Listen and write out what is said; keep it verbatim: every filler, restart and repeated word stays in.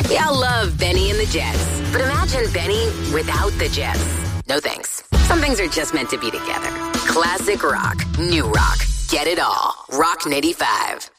We all love Benny and the Jets. But imagine Benny without the Jets. No thanks. Some things are just meant to be together. Classic rock, new rock. Get it all. Rock ninety-five.